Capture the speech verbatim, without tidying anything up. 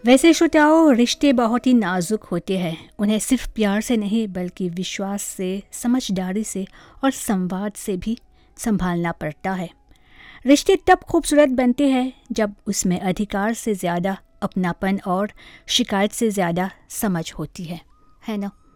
वैसे श्रोताओं, रिश्ते बहुत ही नाजुक होते हैं। उन्हें सिर्फ प्यार से नहीं बल्कि विश्वास से, समझदारी से और संवाद से भी संभालना पड़ता है। रिश्ते तब खूबसूरत बनते हैं जब उसमें अधिकार से ज़्यादा अपनापन और शिकायत से ज़्यादा समझ होती है है ना।